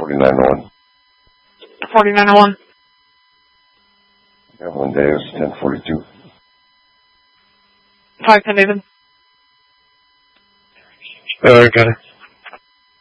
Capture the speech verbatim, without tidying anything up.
forty-nine oh one. forty-nine oh one. Yeah, one day it was ten forty-two. five ten, David. Oh, I got it.